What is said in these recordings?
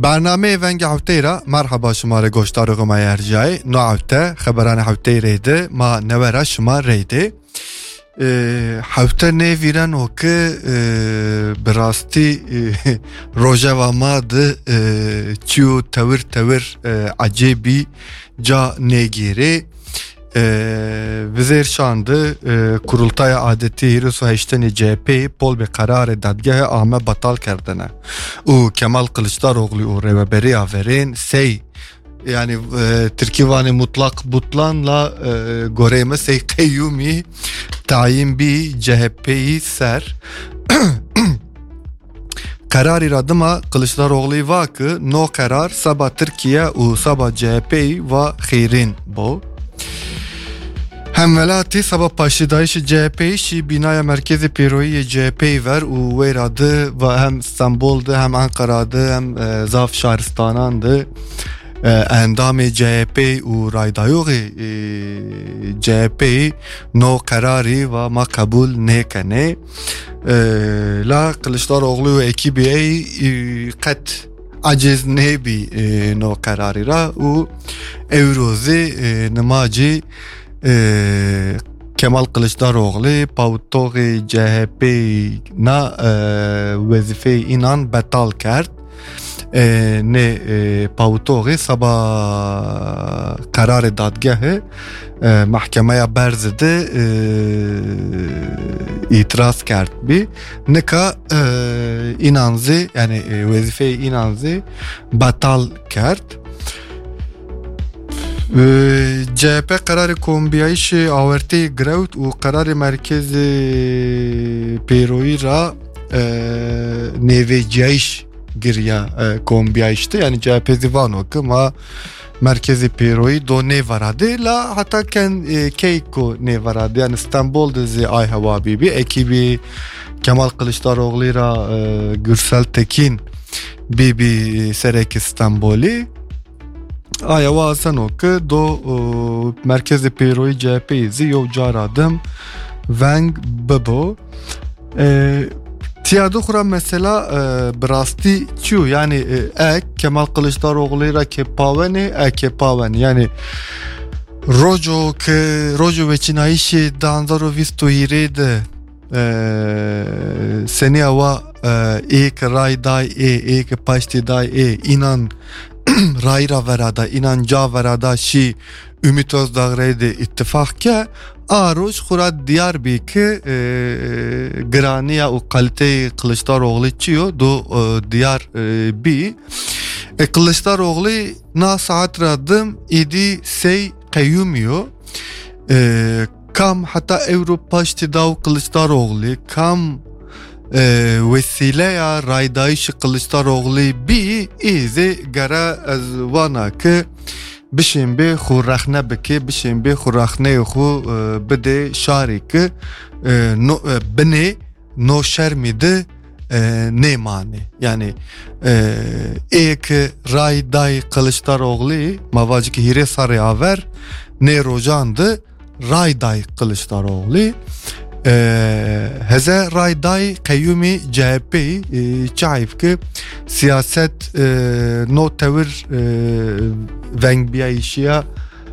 برنامه ونگ هفتیرا مرحبا شماره گوشتار غما یرجای نو هفته خبران هفتیره ده ما نوره شما ریده هفته نویرن و که براستی روژه و ما ده چیو تور عجیبی جا نگیره وزیر شانده kurultay adeti Hirusu Heşteni CHP pol bir karar dadgah ahme batal kerdine. O Kemal Kılıçdaroğlu o revberi averin sey yani Türkiye'nin mutlak butlanla göreme sey kayyumi tayin bi CHP'yi ser karar iradıma Kılıçdaroğlu vakı no karar sabah Türkiye o sabah CHP'yi ve khairin bu. Hemvelati sabah paşidayışı CHP'yi binaya merkezi piroyi CHP'yi ver u veradı ve hem İstanbul'da hem Ankara'da hem Zaf Şahristan'andı endamı CHP u raydayoğu CHP'yi no karari ve ma kabul nekene la Kılıçdaroğlu ve ekibi kat aciz nebi no karari ra u evrozi namacı Kemal Kılıçdaroğlu pavtoğu CHP na vazife inan betal kert ne pavtoğu sabah karar dadgahı mahkemeye berzede itiraz kert bi neka inanzi yani vazife inanzi betal kert CHP kararı kombiyayışı averti grevt u kararı merkezi peroyi ra neveciyiş giriya kombiyayıştı yani CHP zivano kıma merkezi peroyi do ne varadı la hatta ken keyko ne varadı yani İstanbul'da zi ay hava bibi ekibi Kemal Kılıçdaroğlu ra Gürsel Tekin bibi serek İstanbul'u Aya vasan o ki do merkezi peroyi CHP'yi ziyo caradım veng bebo tiyado kura mesela brasti çiyo yani Kemal Kılıçdaroğlu'yla kepaveni kepaveni yani rojo veçinayişi danzaro visto hirede seni ava ek rayday ek paştiday inan Rayra verada inanca verada şi Ümit Özdağ'raydı ittifak ke Aruş Kurat diyar bi ki graniya o kaliteyi Kılıçdaroğlu çiyo do diyar bi Kılıçdaroğlu na saat radım idi sey kayyumiyo kam hatta Avrupa iştidav Kılıçdaroğlu kam vesileya raydayışı Kılıçdaroğlu bi izi gara azvana ki bişimbe xurraxne bike bişimbe xurraxne xu bide şari ki bine no şermide ne mani yani ek rayday Kılıçdaroğlu mavacı ki hire sarı haber ne rojandı rayday Kılıçdaroğlu heze rayday kayyumi CHP çayif ki siyaset no tevir vengbiyayışıya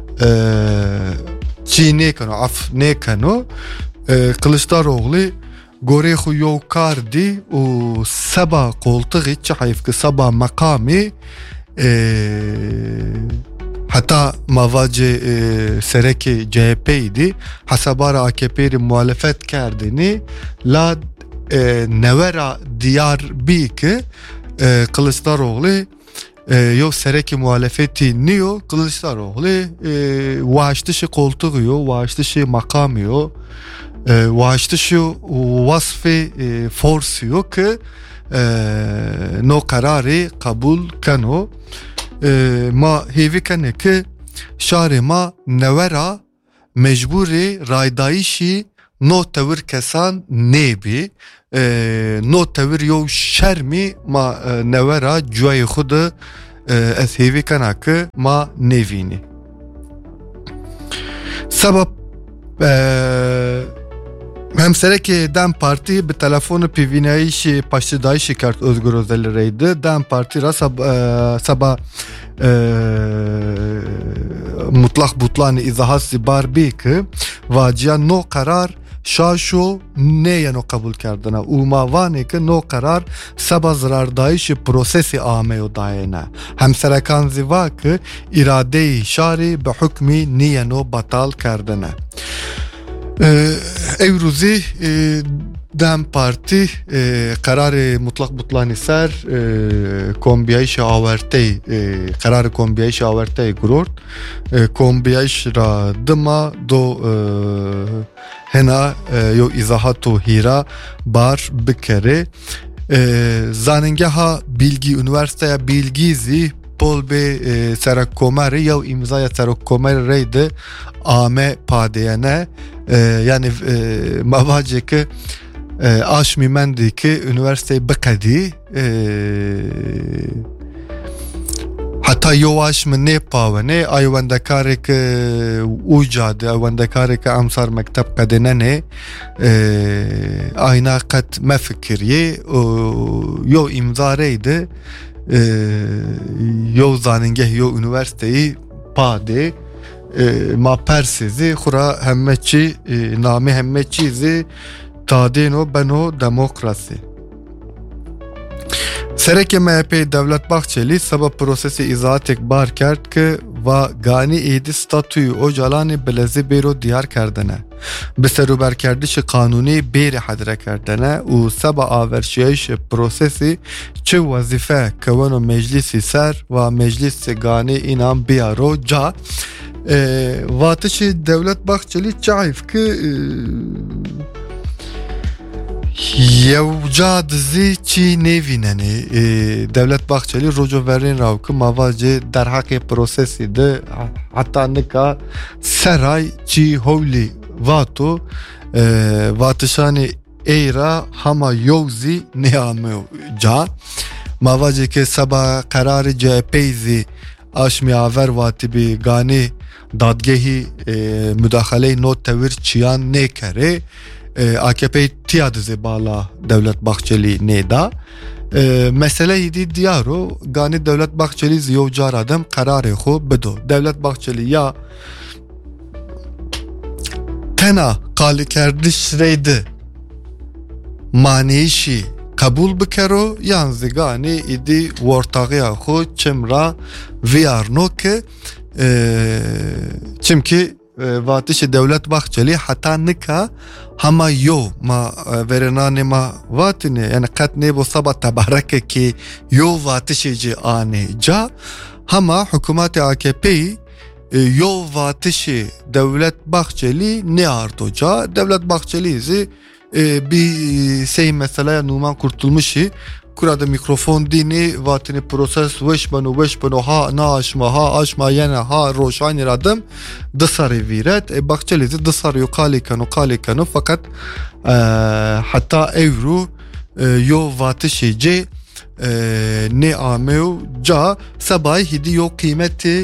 çi ne kano af ne kano Kılıçdaroğlu gore xu yow kardi o sabah koltuğu çayif ki sabah makami hatta mavacı sereki CHP'ydi hasabara AKP'yi muhalefet kerdini la nevera diyar bi ki Kılıçdaroğlu yo sereki muhalefeti niyo Kılıçdaroğlu vaştışı koltuğu yo vaştışı makamı yo vaştışı vasfı forsu yo ki no kararı kabul kano ma hevi kane ki şari ma nevera mecburi raydayişi no tevir kesan nebi no tevir yo şermi ma nevera cuayı xudu ez hevi kane ki ma nevini sabab Hemsereki Dem Parti bi telefonu pîvinayîşê paştidayîşê kert Özgür Özelî reydi. Dem Parti ra seba mutlak butlanê îzahat bar bê ki vaciya no karar şaşo neyeno kabul kerdine û mavanê ki no karar seba zirardayîşê prosesê ameyo dayene. Hemserekan zîva ki îradeyê şarê bi hukmî niyeno batal kerdine. Evruzî Dem Parti kararê mutlak butlanî ser kombiyayîşê awerteyê kararê kombiyayîşê awerteyê girort. Kombiyayîş ra dima do hena yo îzahat û hîra bar bikere. Zanîngeha Bilgî Üniversiteya Bilgî zî polbê serokkomerê ya îmzaya serokkomerê rê de ame padeyene yani mavacê ki aşmî mendî ki üniversiteyê biqedî heta yowaş min nêpawene ay wendekarê ki ûca de wendekarê ki emsar mekteb qedê nene ayna qet me fikiriye yo îmzarê de yo zanîngeh yo üniversiteyî padê ma persizî xura hemmeçî namê hemmeçî zî tadêno beno demokrasî. Serekê MHP Devlet Bahçeli seba prosesê îzahatek bar kerd ki va ganî êdî statûyê Ocalanê bilezî bêro diyar kerdine. Bi serûberkerdişê qanûnî bêrê hedre kerdine û seba averşiyayîşê prosesê çi wezîfe keweno meclîsî ser va meclîsê ganî înan biyaro ca vatişê Devlet Bahçeli çayif ki yewca dizî çî nêvînenê Devlet Bahçeli rojo verên raw ki mavacê derheqê prosesî de heta nika seray çî howlî vato vatişanê êra hema yow zî nêame ca mavacê ki seba kararê CHP'yê zî aşmî aver watî bi ganî dadgehî müdaxeleyê not tevir çiyan nêkere AKP tiya dizê bala Devlet Bahçeli nêda mesele yîdî diyar o ganî Devlet Bahçeli ziyo cara dem kararê xwe bido. Devlet Bahçeli ya tena qalîkerdiş rêdi manîşî kabul bikero yan zî ganî îdî wortaxiya xwe çimra viyarno ki çimkî vatişê Devlet Bahçeli heta nika hema yo ma verenanê ma vatine yani qet nêbo seba tebarekekê yo vatişê cî anê ca hema hikûmetê AKP'yî yo vatişê Devlet Bahçeli neardo ca Devlet Bahçeli zî bir sey meselaya Numan Kurtulmuş'u kurada mikrofon dini vatini proses veş beno ha na aşma yine ha roşani radım dısarı viret Bahçeli dısarı yok kalikano fakat hatta evru yo vatişici ne ameu ca sabay hidi yo kıymeti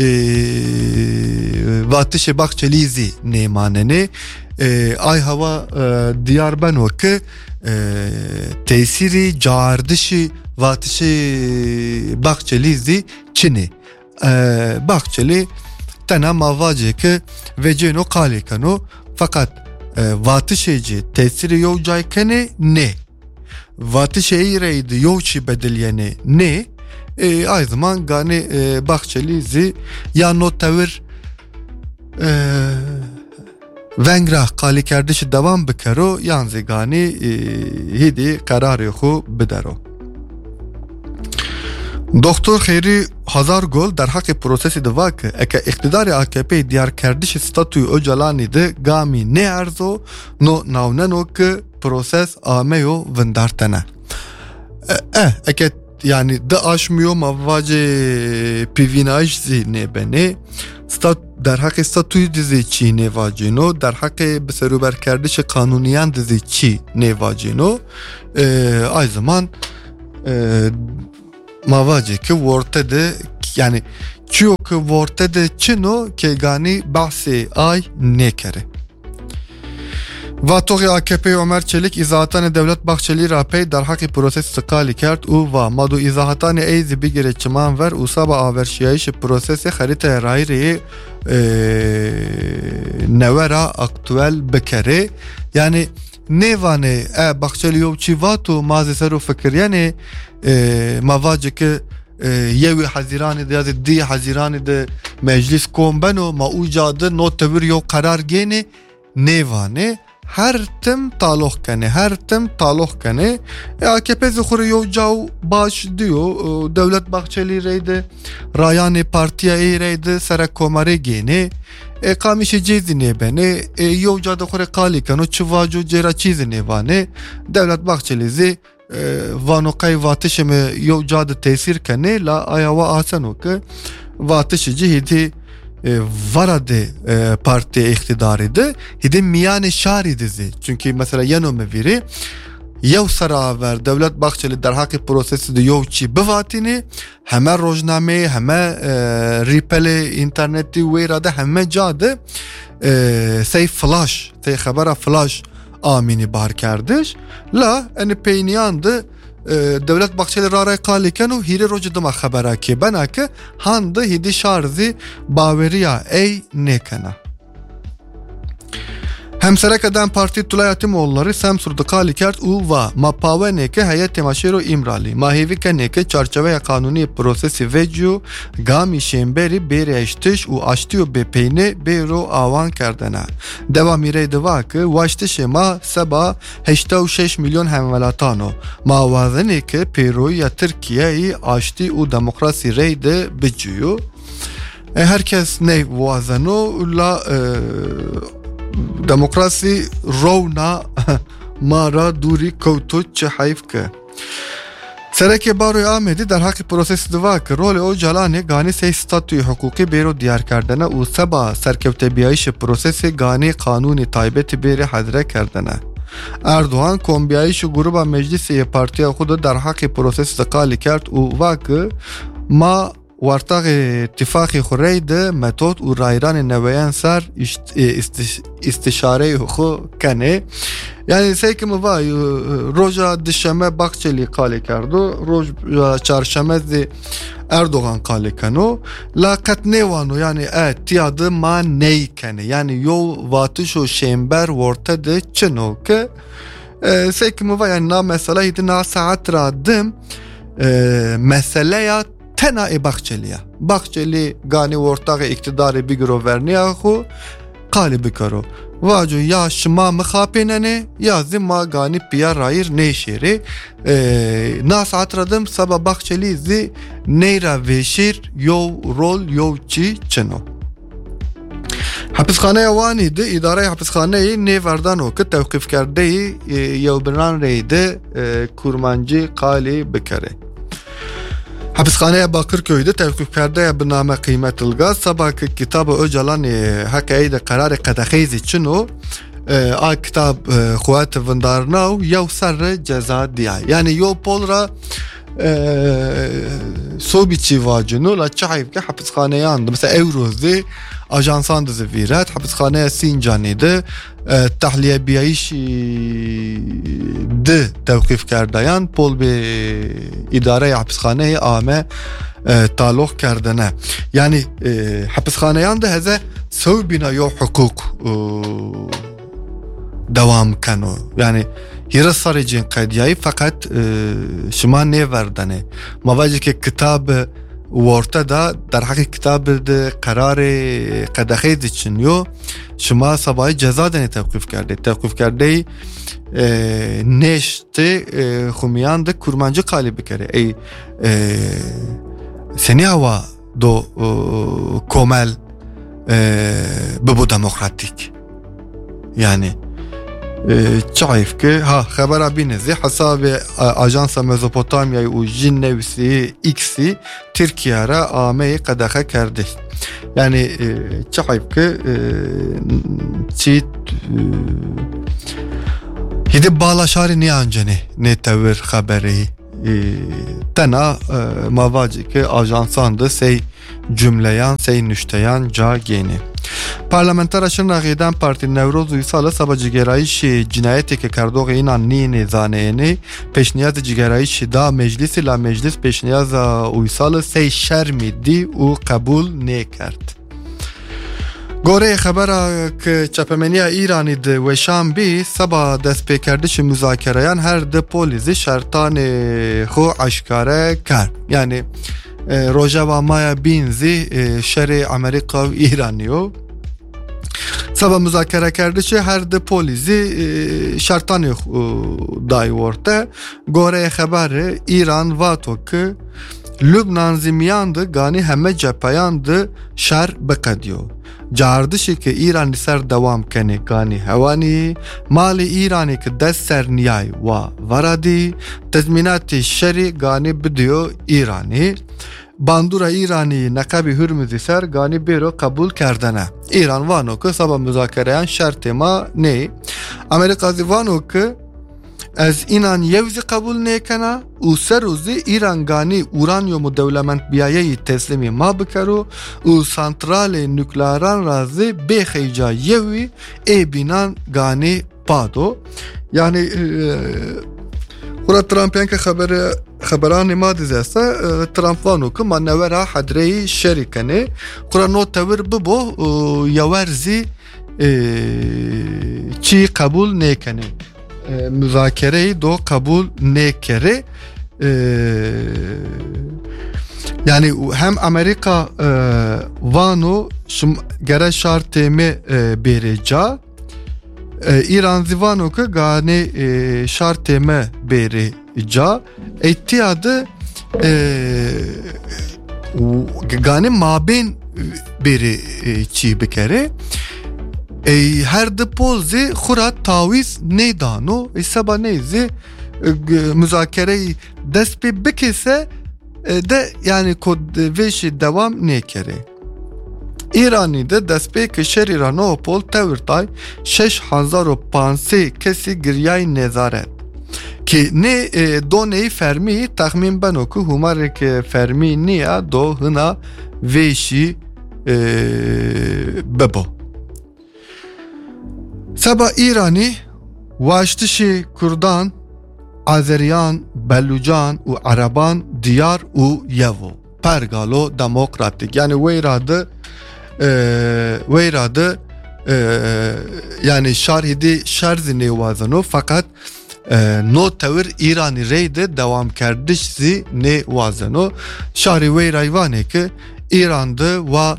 vatişi Bahçelizi ne manene ay hava diyar ben o ki tesiri cardişi vatişi Bahçelizi Çin'i Bahçeli tena mavacı ki veceno kalikano fakat vatişeci tesiri yo caykene ne vatişeyi reydi yo çi bedelyene ne aynı zaman gani Bahçelizi ya notavir Vengra qali kerdişi devam bikero yan zigani hidi kararı xu bidero. Doktor Xeyri Hazargol der hakkı prosesi de var ki eke iktidarı AKP diyar kerdişi statüyü Öcalanî de gami ne arzo no navneno ki proses ameyo vindartene. Eke yani de aşmıyor mavacı pivinaj zine beni در حق ستوی دیزی چی نواجینو در حق بسروبر کردش قانونیان دیزی چی نواجینو ay zaman mavaci ki vortede yani çiyo ki vortede çino ke gani bahsi ay nekere Vatoği AKP Ömer Çelik izahatane Devlet Bahçeli rapey der haki proses sıkali kert u va madu izahatane eyzi bigire çiman ver u saba averşiyayış prosesi harita rayri nevera aktüel bekere yani nevane Bahçeli yovçi vatu mazi seru fikir yani mavacı ki yewi hazirani de ya di hazirani de meclis kombeno ma ucadı not tevir yo karar gene nevane her tim taloh kene AKP zıkhuri yo cav baş diyor Devlet Bahçeli reyde rayane partiye reyde sera komare gene kamişi cezine beni yo cadı khuri kali kano çuvacu cera çizine vane Devlet Bahçeli'zi vanokay vatışımı yo cadı tesir kene la ayava asano ki vatışıcı hidi varade parti iktidarıydı. Hidi miyane şari dizi. Çünkü mesela yanome veri yev sara ver Devlet Bahçeli der haki prosesi de yev çi bivatini heme rojname heme ripele interneti veyrada heme cadı sey flash sey habera flash amini bar kardeş la eni peyniyandı Devlet Bahçeli raray kaliken o hiri rocu dama habera ki benake handı hidi şarzi baveriya ey nekena. Hemserek eden parti Tulay Atimoğulları Semsur'da kalikert u va mapave neke heyet temaşero imrali mahivike neke çarçeve kanuni prosesi veciu gami şemberi beri eştiş u açtiyo bepeyne bero avan kerdene. Devam ireydi vakı vaştı şema seba 86 milyon hemvelatano mavaze neke peroya Türkiye'yi açtı u demokrasi reyde biciyu. Herkes ne vazano la demokrasi rovna mara duri kavtu çehayf ke. Sereke Baroy Ahmedi der haki prosesi diva ki rol o jalane gani sey statüyü hukuki bero diyar kerdene u seba serkevte biyayış prosesi gani kanuni taybeti beri hadre kerdene. Erdoğan kombiyayış gruba meclisi partiya xuda der haki prosesi kali kert u vakı ma وارتاق اتفاقی خورید متد و رایران نویان سر استشاره خو کنه yani seykim var roja dişeme Bahçeli kale kardo roja çarşemezi Erdoğan kale kano lakat nevano yani tiyadı ma neykene yani yol vatışo şember ortada çino ke seykim var yani na mesela hidina saat radım meseleye tena Bahçeli'ye. Bahçeli gani ortağı iktidarı bir gro verniya xo qali bikaro. Vacu ya şıma mıxapenene ya zimma gani piya rayir neşeri nas atradım sabah Bahçeli zi neyra veşir yov rol yov çi çeno. Hapishane vaniydi idare hapishaneyi neverdan o ki tevkif kerdeyi yevbiran reyde kurmancı qali bikare. Hapishaneye Bakırköy'de tevkifkerde biname kıymet ilgaz sabahki kitabı öcalan hakayda kararı kadakhiz için o kitap kuvvet vindarnav yav sarı ceza diye yani yol polra sobiçi vacını la çayıfke hapishaneye andı mesela Evroz'de ajansan dizi virat hapishaneye Sincan'ıydı tahliye biyayış de tevkif kerdayan pol be idare hapishaneye ame taloh kerdene yani hapishaneyan da heze sevbina yo hukuk devam kano yani hiras sarıcın kaydiyayı fakat şıma ne verdane mavacı ki kitabı ortada در حق کتاب قرار قدخید چنیو شما سبای جزا دنی توقیف کرده نشته خومیان ده کرمانجı قالی بکره ای seni hava do komel bu demokratik yani çayif ki haber abinizi hesabı ajansa Mezopotamya'yı u jin nevsi x'i Türkiye'ye ameyi kadaha kerdi. Yani çayif ki çit hidi bağlaşari ni ancene ne tevir haberi tena mavacı ki ajansandı sey cümleyan sey nüşteyan ca geni. Parlamentera Şırnak'dan Parti Nevroz Uysal sabah cigerayış cinayeti ki kardoğu inan nîne zaneyeni peşniyaz cigerayış da meclis peşniyaz Uysal sey şermidi u kabul nekert. Gore xebera ki çepemeniya İranî di weşan bî seba destpêkerdişi müzakereyan her de polîzî şertanê xwe eşkare kir. Yani rojeva maya bînzî şerê Amerîka û İranî seba müzakere kerdişi her de polîzî şertanê dayî orte. Gore xeberê İran vato ki Lübnan zimiyan di ganî heme cepheyan di şer biqediyo. Cardişi ki İran ser devam kene ganî hewanî malê İranê ki dest ser niyay wa varadî tezmînatê şerî ganî bidiyo İranî. Bandura İranî neqebî Hürmüzî ser ganî bêro kabul kerdine. İran vano ki saba müzakereyan şertê ma ney. Amerîka zî vano ki ez inan yevzî kabul nekena û serozî İran ganî uranyumu dewlementbiyayeyî teslimî ma bikero û santralê nüklearan razî bêxeyca yewî ê bînan ganî pado. Yani Xura Trumpyan ki xeberanê ma dizeste Trump vano ki ma nevera hedreyî şerî kene. Xura notewir bibo yewer zî çî kabul nekene. Müzakereyi do kabul nekere. Yani hem Amerika vano gere şartemi bereca İran zivano ki gane şartemi bereca ettiyadı gane mabin beri çi bekere her de polzi xura taviz neydano seba neyzi müzakereyi dest pê bikese de yani kod veşi devam nekere. İranî de destpêkê şerî Ranopol tewirtay 6500 kesî giryayê nezaret ki ne doneyî fermî texmîn beno ku humarek fermî niya do hina veşî bibo. Seba İranî waştişê Kurdan, Azeriyan, Belucan û Araban diyar û yevo pergalo demokratik yani weyradı yani şarhidi şerzî nêwazano fakat no tewir İranî reyde devam kerdiş zî nêwazano şarî weyrayî vanê ki İran'dı ve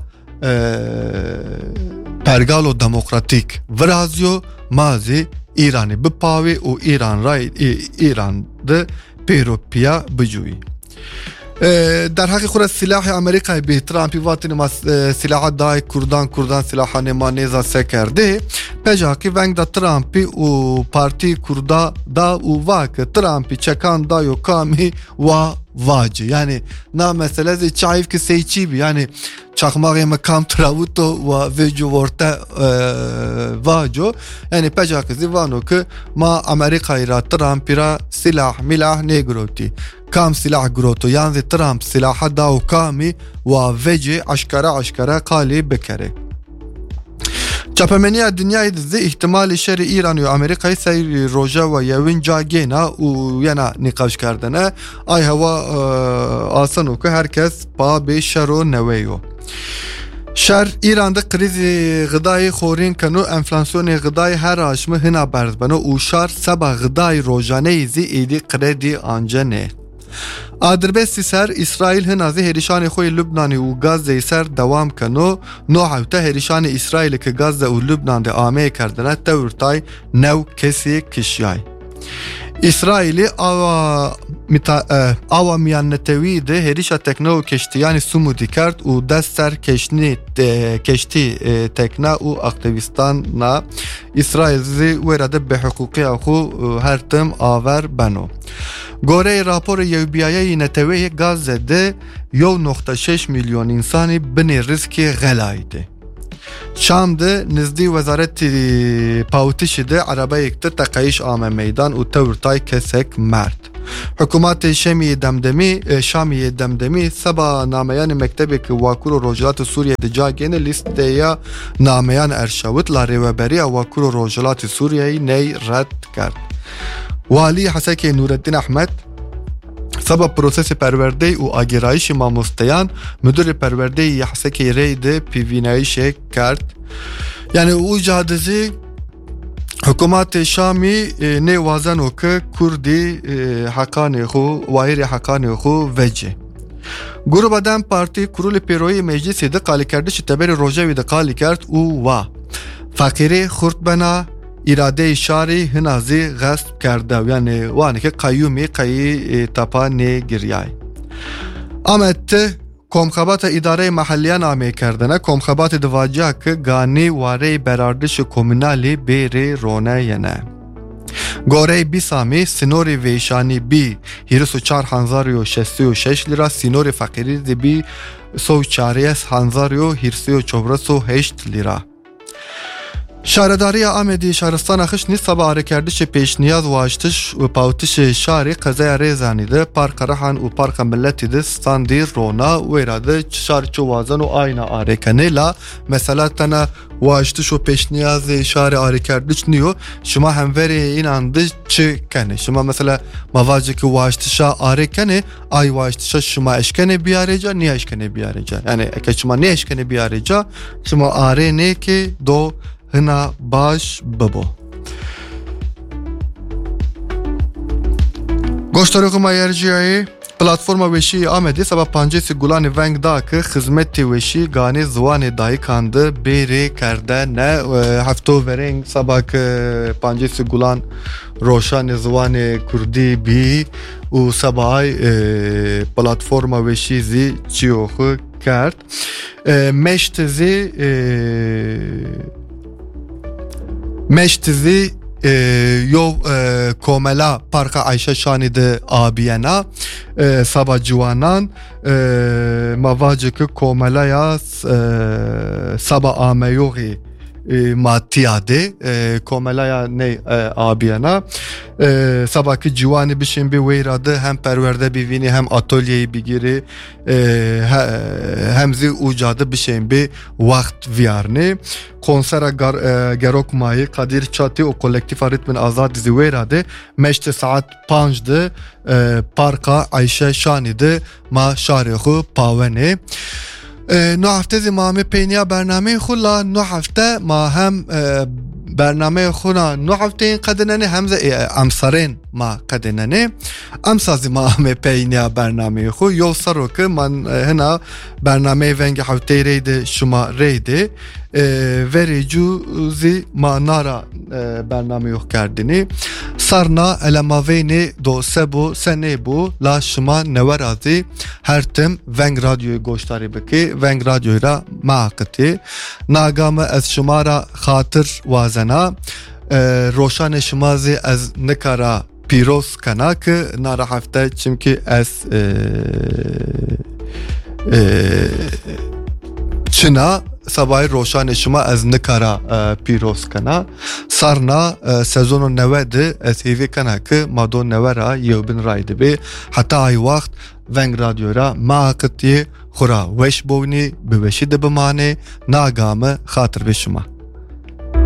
pergalo demokratik virazyo mazi İran'ı bipavê û İran'dı pêropiya bicûyî. در حقی خود سلاح امریکای به ترامپی واتنی ما سلاح دای کردان سلاحانه ما نیزا سکرده پجا که ونگ دا ترامپی و پارتی کردا دا و واک ترامپی چکان دا یو کامی و واجه yani na meselesi çayif ki seyçi bi yani çakmağı makam travuto ve vejo vorta vajo yani pejak zivano ki ma Amerika ira Trump ira silah milah negroti kam silah groto yani Trump silah da u kami ve veje aşkara kali bekere. Çapemeniya dünyayı dizi ihtimali şerî İran ve Amerika'yı seyri roja ve yevin cagena u yana nikaş kardene ay hava asano ki herkes pa be şero neveyo. Şer İran'da krizi gıdayı xorin kanu enflasyonu gıdayı her aşımı hina berzbeno u şar seba gıdayı rojane izi idi kredi ancane. Adrbesti ser İsrail hinazi herişani xoy Lübnanî û Gazze'yê ser dewam keno no hewte herişani İsrailê ki Gazze û Lübnan'de amê kerdine tewirtay new kesê kişyay. İsrailî ava miyanetewî de herîşa tekne û keştiyanî Sumudî kerd û dest ser keştî tekne û aktivîstana İsrail zî wêre de bi hiqûqiya xwe her tim aver beno. Gorey raporu yevbiyayê neteweyê Gazze'de 1.6 milyon insanî binê riskê gelayî. Şam'da nizdi wezareti pawtişi de arabayek te teqeyiş ame meydan û tewirtay kesek mert. Hükümet Şamiye Demdemi seba nameyan mektebek Vakur Rojalat Suriye cagene listeye nameyan erşavit la reveberiya Vakur Rojalat Suriye ney red kard. Vali Haseke Nureddin Ahmet سبب پروسس پرورده و آگرایش ماموستیان مدیر پرورده یحسکی رید پیوینایش کرد. یعنی او جادزی حکومت شامی نیوازن و که کردی حقانی خو وایر حقانی خو وجه. گروه بدن پارتی کرول پیروی مجلسی ده قالی کردش تبر روژوی ده قالی کرد او و فقیری خورد بنا İrade şari hinazi gasp karda yani vani ki kayyumi kayı tapa ne giryay. Amette komxabata idare mahalliyan ame kardana komxabata divacak gani vare berardiş komünali beri rone yene. Gorey bisami sinori veşani bi hirisu 4,66 lira sinori fakiri de bi so 4,8 lira. شهرداری آمدی شهرستان خش نیست سبا آرکردش پیش نیاز واشتش و پاوتش شهری قضای ریزانی ده پارک رحان و پارک ملتی ده ستاندی رونا و ایراده شهر چو وازن و آینا آرکنه لا مثلا تنا واشتش و پیش نیاز شهر آرکردش نیو شما هموری این انده چه کنه شما مثلا مواجه که واشتش آرکنه آی واشتش شما اشکنه بیاره جا نی اشکنه بیاره جا یعنی اگه شما نی اشکنه بیاره جا شما آره نه که دو هنا باش ببو. گوشتاری که ما یرجیایی پلاتفورما وشی آمدی سبب پانجیسی گولان ونگ دا که خدمتی وشی گانی زوان دایی کانده بیری کرده نه هفتو ورنگ سبب که پانجیسی گولان روشان زوان کردی بی و سبای پلاتفورما وشی زی چیوخو کرد مشتزی یو کوملا پارک عایشه شانی ده آبیانا سبا جوانان مواجه که کوملا یا سبا آمیوغی ماتیاده کوملا یا نی آبیانا سبا که جوانی بشین بی ویراده هم پرورده بیوینی هم اتولیهی بگیری هم زی اوجاده بشین بی وقت ویارنی konser gerok mayi Kadir Çati o kolektif ritmin azad dizi verade meşte saat 5'de parka Ayşe Şani'de ma şarixu pavene no hafte zimame peyniya bername khula no hafte ma hem bername khuna no hafte qadnane hem amsaren ma qadnane amsa zimame peyniya bername khu yol sarok man hena bername venge hafte reyde şuma reyde vericuzi manara bername yok kardini sarna elemaveni do sebo senebu la şuma neverazi her tem veng radyoyu goştari beki veng radyoyla maakati nagame ez şumara khatır vazena roşane şumazi ez nekara piros kanak nara hafte çünkü ez çına sabahı roşan şuma az nikara piros kana sarna sezonu nevedi ethivi kana ki mado nevera yevbin raydı be hatta ay vakt veng radyora maakti khura wesh bovni beweshi de bemane nagame khatır be şuma